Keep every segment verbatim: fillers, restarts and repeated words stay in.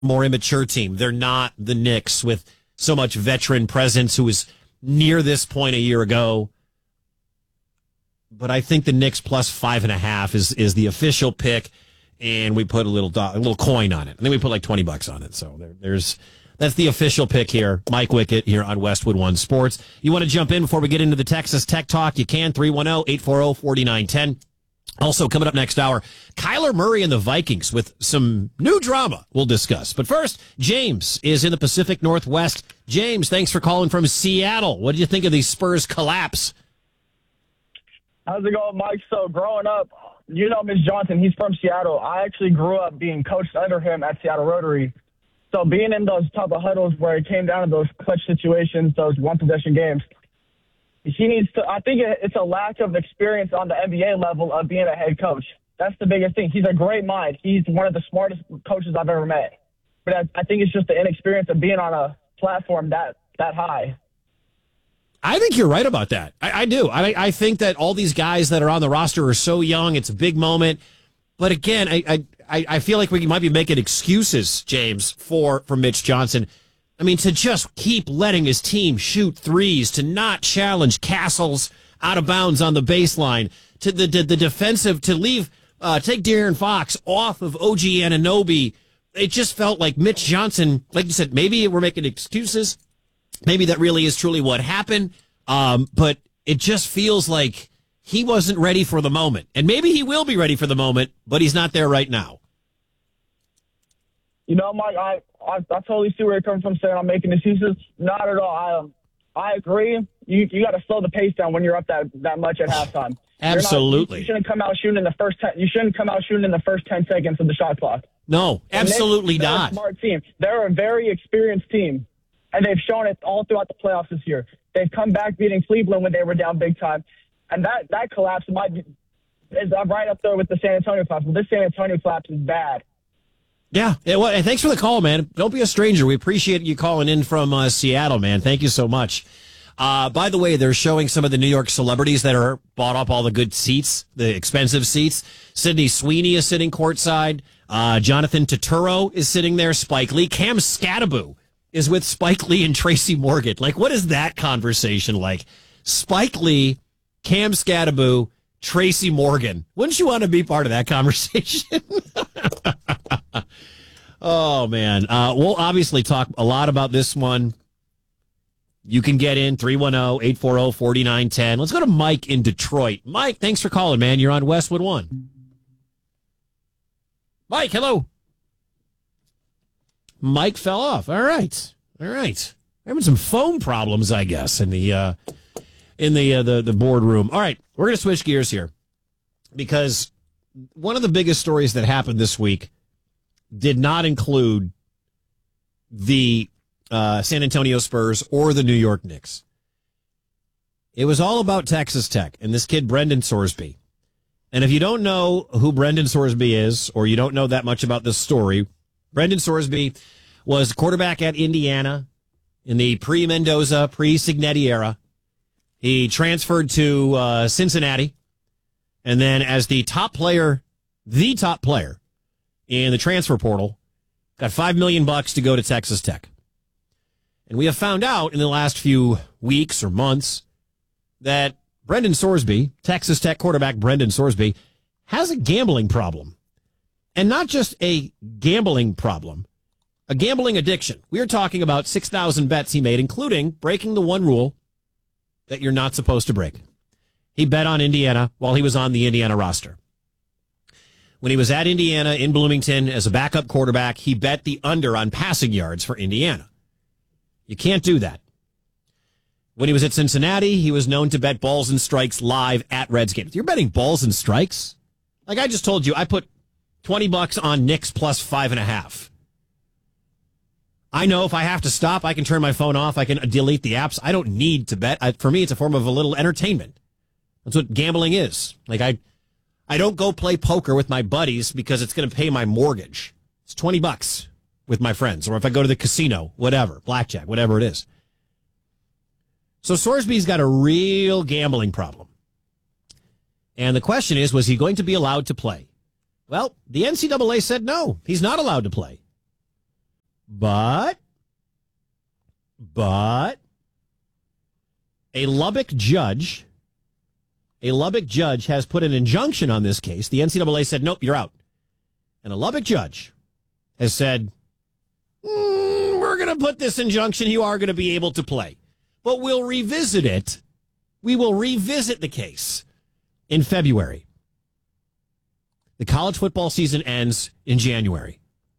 more immature team. They're not the Knicks with so much veteran presence who was near this point a year ago. But I think the Knicks plus five and a half is is the official pick, and we put a little do- a little coin on it. I think we put like twenty bucks on it. So there, there's that's the official pick here. Mike Wickett here on Westwood One Sports. You want to jump in before we get into the Texas Tech talk? You can, three one zero, eight four zero, four nine one zero. Also coming up next hour, Kyler Murray and the Vikings with some new drama we'll discuss. But first, James is in the Pacific Northwest. James, thanks for calling from Seattle. What do you think of the Spurs collapse? How's it going, Mike? So growing up, you know Mitch Johnson, he's from Seattle. I actually grew up being coached under him at Seattle Rotary. So being in those type of huddles where it came down to those clutch situations, those one-possession games, he needs to – I think it's a lack of experience on the N B A level of being a head coach. That's the biggest thing. He's a great mind. He's one of the smartest coaches I've ever met. But I, I think it's just the inexperience of being on a platform that, that high. I think you're right about that. I, I do. I, I think that all these guys that are on the roster are so young. It's a big moment. But again, I I, I feel like we might be making excuses, James, for, for Mitch Johnson. I mean, to just keep letting his team shoot threes, to not challenge Castles out of bounds on the baseline, to the the, the defensive, to leave, uh, take De'Aaron Fox off of O G Anunoby. It just felt like Mitch Johnson, like you said, maybe we're making excuses. Maybe that really is truly what happened. Um, but it just feels like he wasn't ready for the moment. And maybe he will be ready for the moment, but he's not there right now. You know, Mike, I, I, I totally see where you're coming from saying I'm making excuses. Not at all. I, um, I agree. You you got to slow the pace down when you're up that, that much at halftime. Absolutely. Not, you, you shouldn't come out shooting in the first ten. You shouldn't come out shooting in the first ten seconds of the shot clock. No, absolutely they, they're not. A smart team. They're a very experienced team, and they've shown it all throughout the playoffs this year. They've come back beating Cleveland when they were down big time, and that that collapse might be is right up there with the San Antonio collapse. But this San Antonio collapse is bad. Yeah, yeah well, and thanks for the call, man. Don't be a stranger. We appreciate you calling in from uh, Seattle, man. Thank you so much. Uh, by the way, they're showing some of the New York celebrities that are bought up all the good seats, the expensive seats. Sydney Sweeney is sitting courtside. Uh, Jonathan Turturro is sitting there. Spike Lee. Cam Scattaboo is with Spike Lee and Tracy Morgan. Like, what is that conversation like? Spike Lee, Cam Scattaboo, Tracy Morgan. Wouldn't you want to be part of that conversation? Oh, man. Uh, we'll obviously talk a lot about this one. You can get in three one zero, eight four zero, four nine one zero. Let's go to Mike in Detroit. Mike, thanks for calling, man. You're on Westwood One. Mike, hello. Mike fell off. All right. All right. Having some phone problems, I guess, in the uh, in the uh, the the boardroom. All right. We're going to switch gears here because one of the biggest stories that happened this week did not include the uh, San Antonio Spurs or the New York Knicks. It was all about Texas Tech and this kid, Brendan Sorsby. And if you don't know who Brendan Sorsby is, or you don't know that much about this story, Brendan Sorsby was quarterback at Indiana in the pre-Mendoza, pre-Signetti era. He transferred to uh, Cincinnati, and then as the top player, the top player in the transfer portal, got five million bucks to go to Texas Tech. And we have found out in the last few weeks or months that Brendan Sorsby, Texas Tech quarterback Brendan Sorsby, has a gambling problem. And not just a gambling problem, a gambling addiction. We are talking about six thousand bets he made, including breaking the one rule that you're not supposed to break. He bet on Indiana while he was on the Indiana roster. When he was at Indiana in Bloomington as a backup quarterback, he bet the under on passing yards for Indiana. You can't do that. When he was at Cincinnati, he was known to bet balls and strikes live at Reds games. You're betting balls and strikes? Like I just told you, I put twenty bucks on Knicks plus five and a half. I know if I have to stop, I can turn my phone off. I can delete the apps. I don't need to bet. I, for me, it's a form of a little entertainment. That's what gambling is. Like I, I don't go play poker with my buddies because it's going to pay my mortgage. It's twenty bucks with my friends. Or if I go to the casino, whatever, blackjack, whatever it is. So Sorsby's got a real gambling problem. And the question is, was he going to be allowed to play? Well, the N C double A said no, he's not allowed to play. But, but, a Lubbock judge, a Lubbock judge has put an injunction on this case. The N C double A said, nope, you're out. And a Lubbock judge has said, mm, we're going to put this injunction. You are going to be able to play. But we'll revisit it. We will revisit the case in February. The college football season ends in January.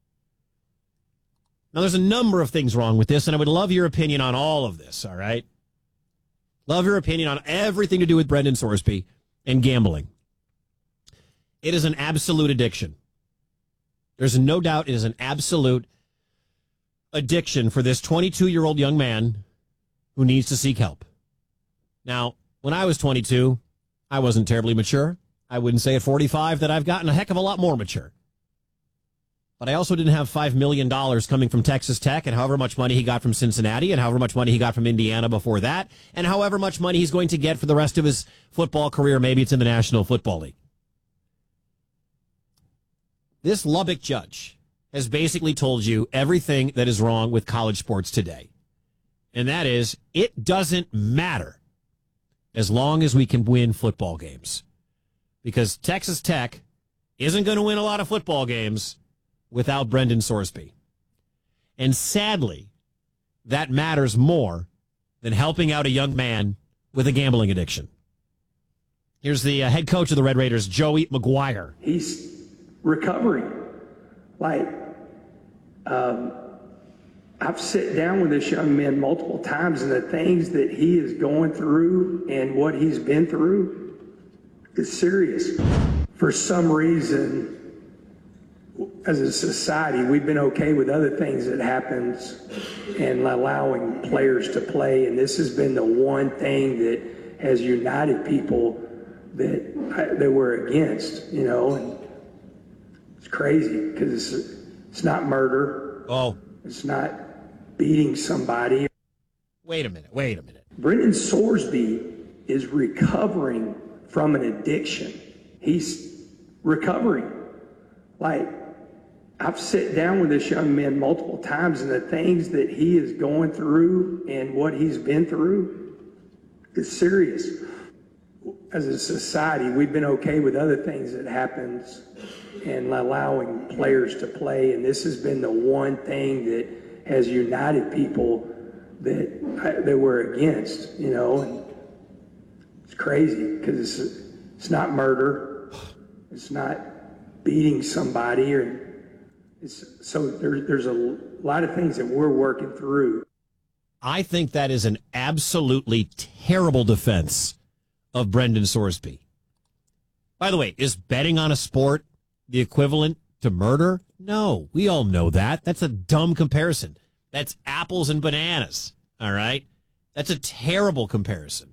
Now, there's a number of things wrong with this, and I would love your opinion on all of this, all right? Love your opinion on everything to do with Brendan Sorsby and gambling. It is an absolute addiction. There's no doubt it is an absolute addiction for this twenty-two-year-old young man who needs to seek help. Now, when I was twenty-two, I wasn't terribly mature. I wouldn't say at forty-five that I've gotten a heck of a lot more mature. But I also didn't have five million dollars coming from Texas Tech and however much money he got from Cincinnati and however much money he got from Indiana before that and however much money he's going to get for the rest of his football career. Maybe it's in the National Football League. This Lubbock judge has basically told you everything that is wrong with college sports today. And that is, it doesn't matter as long as we can win football games. Because Texas Tech isn't going to win a lot of football games without Brendan Sorsby. And sadly, that matters more than helping out a young man with a gambling addiction. Here's the uh, head coach of the Red Raiders, Joey McGuire. He's recovering. Like, um, I've sat down with this young man multiple times, and the things that he is going through and what he's been through is serious. For some reason, as a society, we've been okay with other things that happens and allowing players to play, and this has been the one thing that has united people that that we're against, you know. And it's crazy because it's, it's not murder. Oh. It's not beating somebody. Wait a minute. Wait a minute. Brendan Sorsby is recovering from an addiction. He's recovering. Like, I've sat down with this young man multiple times, and the things that he is going through and what he's been through is serious. As a society, we've been okay with other things that happens and allowing players to play, and this has been the one thing that has united people that that we're against, you know. And it's crazy because it's, it's not murder, it's not beating somebody, or it's so there, there's a lot of things that we're working through. I think that is an absolutely terrible defense of Brendan Sorsby. By the way, is betting on a sport the equivalent to murder? No, we all know that. That's a dumb comparison. That's apples and bananas, all right? That's a terrible comparison.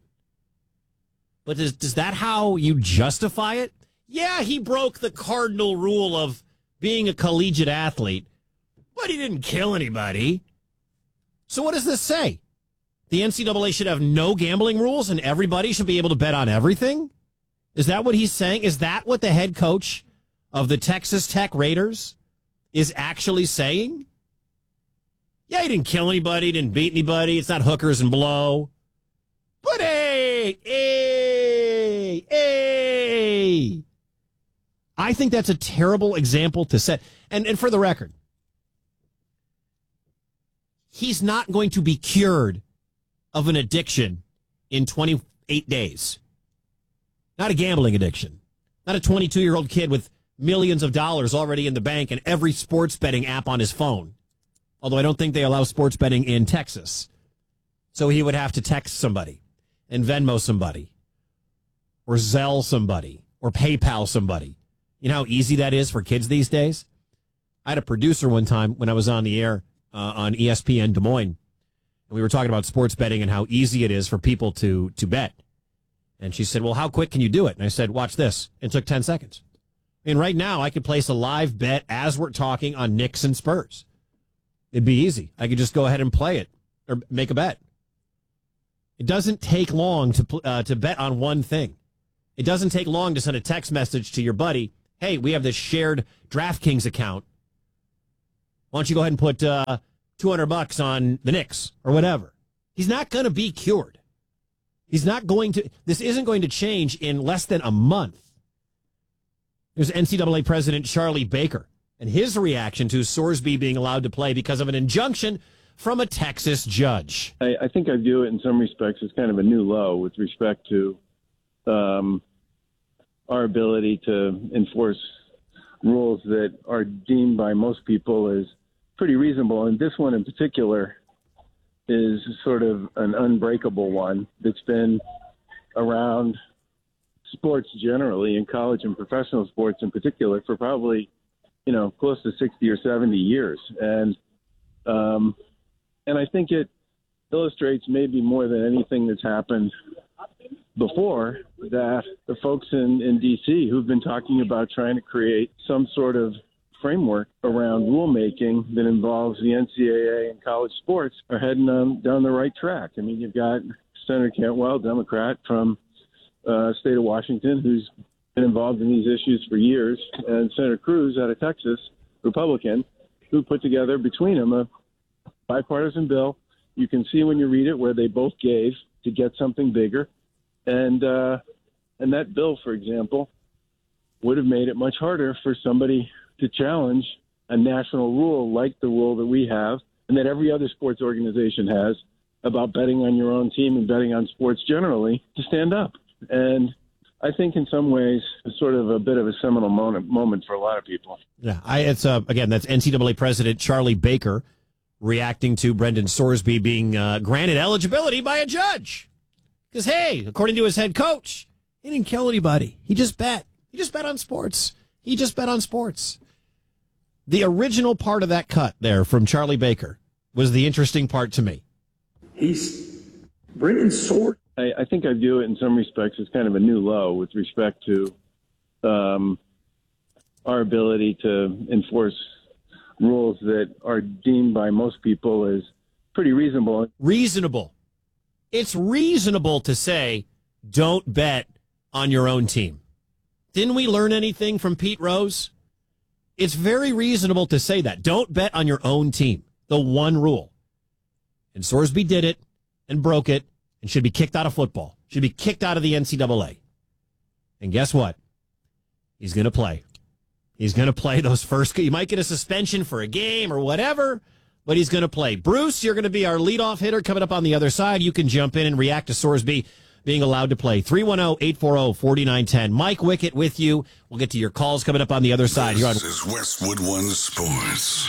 But is, is that how you justify it? Yeah, he broke the cardinal rule of being a collegiate athlete, but he didn't kill anybody. So what does this say? The N C double A should have no gambling rules and everybody should be able to bet on everything? Is that what he's saying? Is that what the head coach of the Texas Tech Raiders is actually saying? Yeah, he didn't kill anybody, didn't beat anybody. It's not hookers and blow. But hey, hey, hey. I think that's a terrible example to set. And, and for the record, he's not going to be cured of an addiction in twenty-eight days. Not a gambling addiction. Not a twenty-two-year-old kid with millions of dollars already in the bank and every sports betting app on his phone. Although I don't think they allow sports betting in Texas. So he would have to text somebody and Venmo somebody or Zelle somebody or PayPal somebody. You know how easy that is for kids these days? I had a producer one time when I was on the air uh, on E S P N Des Moines. And we were talking about sports betting and how easy it is for people to to bet. And she said, well, how quick can you do it? And I said, watch this. It took ten seconds. And right now, I could place a live bet as we're talking on Knicks and Spurs. It'd be easy. I could just go ahead and play it or make a bet. It doesn't take long to uh, to bet on one thing. It doesn't take long to send a text message to your buddy. Hey, we have this shared DraftKings account. Why don't you go ahead and put uh, two hundred bucks on the Knicks or whatever. He's not going to be cured. He's not going to, this isn't going to change in less than a month. There's N C double A President Charlie Baker and his reaction to Sorsby being allowed to play because of an injunction from a Texas judge. I, I think I view it in some respects as kind of a new low with respect to um, our ability to enforce rules that are deemed by most people as pretty reasonable. And this one in particular is sort of an unbreakable one that's been around sports generally, in college and professional sports in particular, for probably, you know, close to sixty or seventy years. And um, and I think it illustrates maybe more than anything that's happened before that the folks in, in D C who've been talking about trying to create some sort of framework around rulemaking that involves the N C double A and college sports are heading um, down the right track. I mean, you've got Senator Cantwell, Democrat from uh, state of Washington, who's been involved in these issues for years, and Senator Cruz out of Texas, Republican, who put together between them a bipartisan bill. You can see when you read it where they both gave to get something bigger. And uh, and that bill, for example, would have made it much harder for somebody to challenge a national rule like the rule that we have and that every other sports organization has about betting on your own team and betting on sports generally to stand up. And I think in some ways it's sort of a bit of a seminal moment, moment for a lot of people. Yeah, I, it's uh, again, that's N C double A President Charlie Baker reacting to Brendan Sorsby being uh, granted eligibility by a judge. Because, hey, according to his head coach, he didn't kill anybody. He just bet. He just bet on sports. He just bet on sports. The original part of that cut there from Charlie Baker was the interesting part to me. He's Brendan Sorsby. I, I think I view it in some respects as kind of a new low with respect to um, our ability to enforce rules that are deemed by most people as pretty reasonable. Reasonable. It's reasonable to say, don't bet on your own team. Didn't we learn anything from Pete Rose? It's very reasonable to say that. Don't bet on your own team. The one rule. And Sorsby did it and broke it and should be kicked out of football. Should be kicked out of the N C double A. And guess what? He's going to play. He's going to play those first. He might get a suspension for a game or whatever, but he's going to play. Bruce, you're going to be our leadoff hitter coming up on the other side. You can jump in and react to Sorsby being allowed to play. three one zero, eight four zero, four nine one zero. Mike Wickett with you. We'll get to your calls coming up on the other side. Here on This is Westwood One Sports.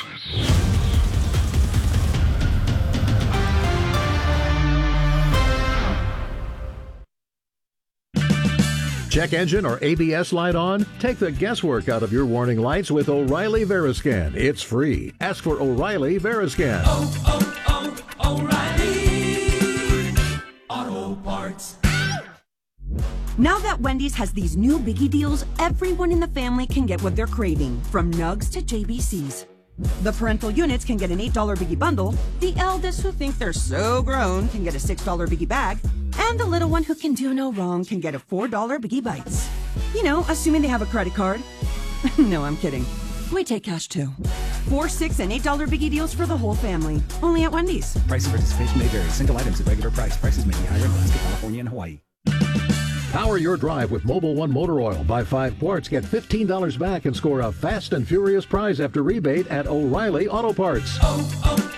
Check engine or A B S light on? Take the guesswork out of your warning lights with O'Reilly Veriscan. It's free. Ask for O'Reilly Veriscan. Oh, oh, oh, O'Reilly Auto Parts. Now that Wendy's has these new biggie deals, everyone in the family can get what they're craving, from nugs to J B Cs. The parental units can get an eight dollar biggie bundle, the eldest who think they're so grown can get a six dollar biggie bag, and the little one who can do no wrong can get a four dollar biggie bites. You know, assuming they have a credit card. No, I'm kidding. We take cash too. Four, six, and eight dollar biggie deals for the whole family. Only at Wendy's. Price and participation may vary. Single items at regular price. Prices may be higher in Alaska, California, and Hawaii. Power your drive with Mobil one Motor Oil. Buy five quarts, get fifteen dollars back, and score a fast and furious prize after rebate at O'Reilly Auto Parts. Oh,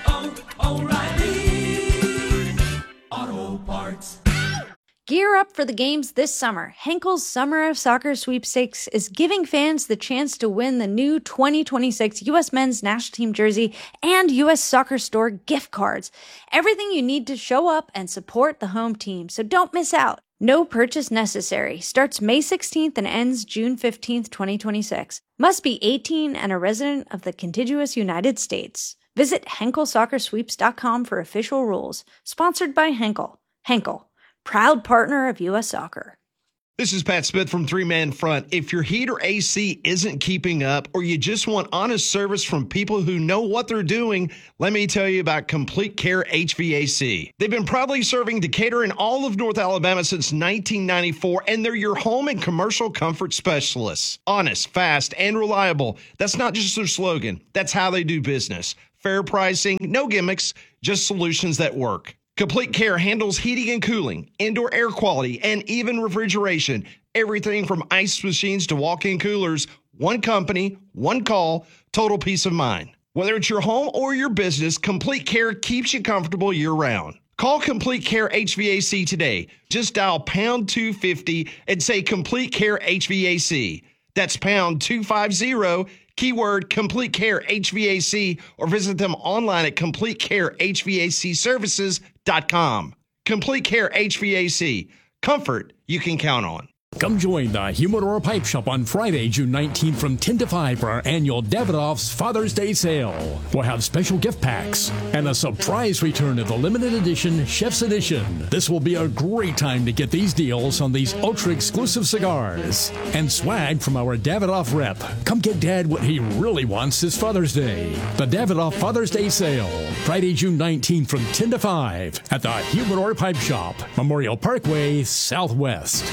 oh, oh, O'Reilly Auto Parts. Gear up for the games this summer. Henkel's Summer of Soccer Sweepstakes is giving fans the chance to win the new twenty twenty-six U S Men's National Team jersey and U S Soccer Store gift cards. Everything you need to show up and support the home team, so don't miss out. No purchase necessary. Starts May sixteenth and ends June fifteenth, twenty twenty-six. Must be eighteen and a resident of the contiguous United States. Visit Henkel Soccer Sweeps dot com for official rules. Sponsored by Henkel. Henkel, proud partner of U S Soccer. This is Pat Smith from Three Man Front. If your heat or A C isn't keeping up, or you just want honest service from people who know what they're doing, let me tell you about Complete Care H V A C. They've been proudly serving Decatur and all of North Alabama since nineteen ninety-four, and they're your home and commercial comfort specialists. Honest, fast, and reliable. That's not just their slogan. That's how they do business. fair pricing, no gimmicks, just solutions that work. Complete Care handles heating and cooling, indoor air quality, and even refrigeration. Everything from ice machines to walk-in coolers. One company, one call, total peace of mind. Whether it's your home or your business, Complete Care keeps you comfortable year-round. Call Complete Care H V A C today. Just dial pound two fifty and say Complete Care H V A C. That's pound two fifty, keyword Complete Care H V A C, or visit them online at complete care h v a c services dot com. Complete Care H V A C. Comfort you can count on. Come join the Humidor Pipe Shop on Friday, June nineteenth from ten to five for our annual Davidoff's Father's Day sale. We'll have special gift packs and a surprise return of the limited edition Chef's Edition. This will be a great time to get these deals on these ultra-exclusive cigars and swag from our Davidoff rep. Come get Dad what he really wants this Father's Day. The Davidoff Father's Day sale, Friday, June nineteenth from ten to five at the Humidor Pipe Shop, Memorial Parkway, Southwest.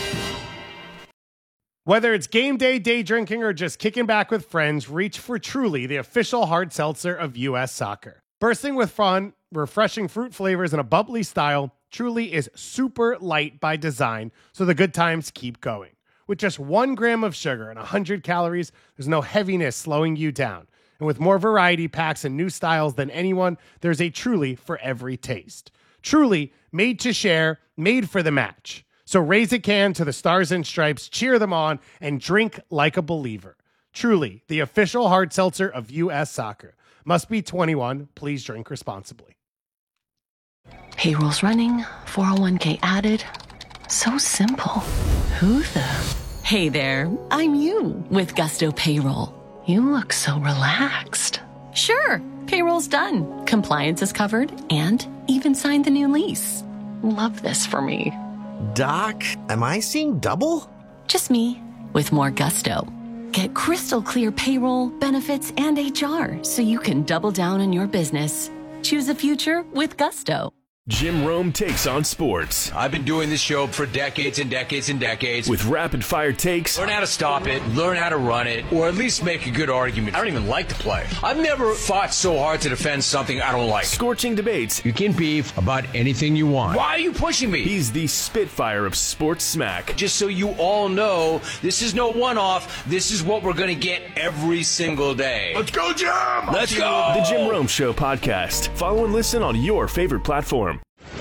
Whether it's game day, day drinking, or just kicking back with friends, reach for Truly, the official hard seltzer of U S Soccer. Bursting with fun, refreshing fruit flavors, and a bubbly style, Truly is super light by design, so the good times keep going. With just one gram of sugar and one hundred calories, there's no heaviness slowing you down. And with more variety packs and new styles than anyone, there's a Truly for every taste. Truly, made to share, made for the match. So raise a can to the Stars and Stripes, cheer them on, and drink like a believer. Truly, the official hard seltzer of U S Soccer. Must be twenty-one. Please drink responsibly. Payroll's running, four oh one k added. So simple. Who the? Hey there, I'm you with Gusto Payroll. You look so relaxed. Sure, payroll's done. Compliance is covered and even signed the new lease. Love this for me. Doc, am I seeing double? Just me, with more gusto. Get crystal clear payroll, benefits, and H R so you can double down on your business. Choose a future with gusto. Jim Rome takes on sports. I've been doing this show for decades and decades and decades. With rapid-fire takes. Learn how to stop it, learn how to run it, or at least make a good argument. I don't even like the play. I've never fought so hard to defend something I don't like. Scorching debates. You can beef about anything you want. Why are you pushing me? He's the Spitfire of sports smack. Just so you all know, this is no one-off. This is what we're going to get every single day. Let's go, Jim! Let's go! The Jim Rome Show podcast. Follow and listen on your favorite platform.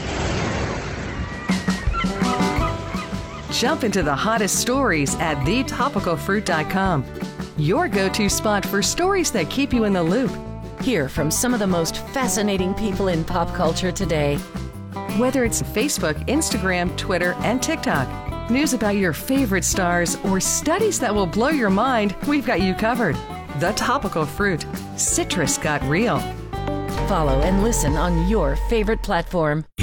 Jump into the hottest stories at the topical fruit dot com. Your go-to spot for stories that keep you in the loop. Hear from some of the most fascinating people in pop culture today. Whether it's Facebook, Instagram, Twitter, and TikTok, news about your favorite stars, or studies that will blow your mind, we've got you covered. The Topical Fruit. Citrus got real. Follow and listen on your favorite platform.